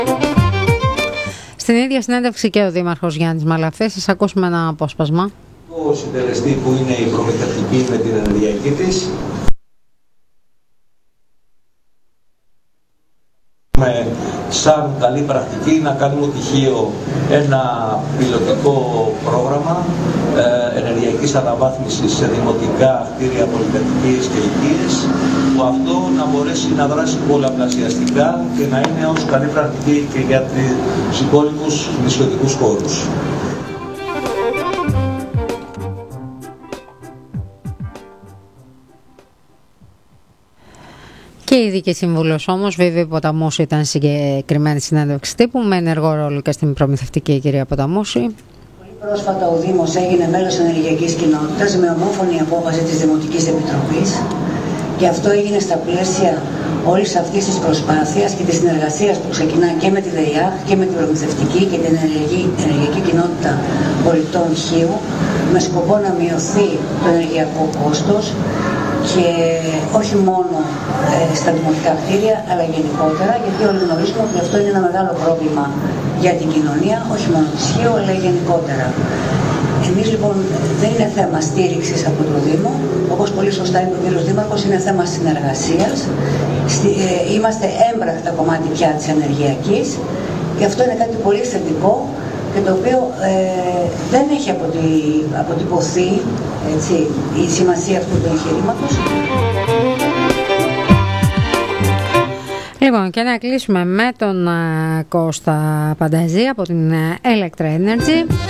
Στην ίδια συνέντευξη και ο Δήμαρχος Γιάννης Μαλαφής. Σας ακούσουμε ένα απόσπασμα. Ο συντελεστή που είναι η προμηθευτική με την ενεργειακή της. Σαν καλή πρακτική να κάνουμε τυχείο ένα πιλωτικό πρόγραμμα ενεργειακής αναβάθμισης σε δημοτικά κτίρια πολυκατοικίες και οικίες, που αυτό να μπορέσει να δράσει πολλαπλασιαστικά και να είναι ως καλή πρακτική και για τους υπόλοιπους νησιωτικούς χώρους. Και η Ειδική Σύμβουλος όμως, Βίβη Ποταμούση, ήταν συγκεκριμένη συνέντευξη τύπου με ενεργό ρόλο και στην προμηθευτική κυρία Ποταμούση. Πολύ πρόσφατα ο Δήμος έγινε μέλος ενεργειακής κοινότητας με ομόφωνη απόφαση της Δημοτικής Επιτροπής, και αυτό έγινε στα πλαίσια όλης αυτής της προσπάθειας και της συνεργασίας που ξεκινά και με τη ΔΕΙΑΧ και με την προμηθευτική και την ενεργειακή κοινότητα πολιτών Χίου, με σκοπό να μειωθεί το ενεργειακό κόστος, και όχι μόνο στα δημοτικά κτίρια, αλλά γενικότερα, γιατί όλοι γνωρίζουμε ότι αυτό είναι ένα μεγάλο πρόβλημα για την κοινωνία, όχι μόνο της Χίου, αλλά γενικότερα. Εμείς λοιπόν δεν είναι θέμα στήριξης από το Δήμο, όπως πολύ σωστά είπε ο κύριος Δήμαρχος, είναι θέμα συνεργασίας. Είμαστε έμπρακτα κομμάτι πια της ενεργειακής, και αυτό είναι κάτι πολύ θετικό και το οποίο δεν έχει αποτυπωθεί, έτσι, η σημασία αυτού του εγχειρήματος. Λοιπόν, και να κλείσουμε με τον Κώστα Πανταζή από την Electra Energy.